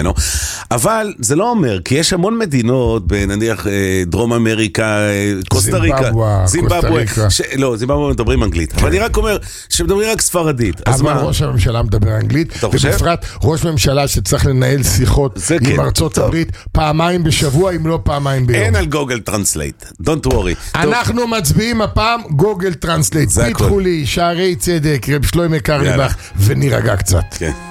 ממנו, אבל זה לא אומר, כי יש המון מדינות, נניח דרום אמריקה, קוסטה ריקה, זימבבואה, לא, זימבבואה מדברים אנגלית, אבל אני רק אומר, שמדברים רק ספרדית. אבל ראש הממשלה מדבר אנגלית, ובפרט ראש ממשלה שצריך לנהל שיחות עם ארצות הברית, פעמיים בשבוע, אם לא פעמיים ביום. אין על גוגל טרנסלייט, don't worry. אנחנו מצביעים הפעם גוגל טרנסלייט, פיתחו לי, שערי צדק, רב שלוימי קרליבך, ונירגע קצת. כן.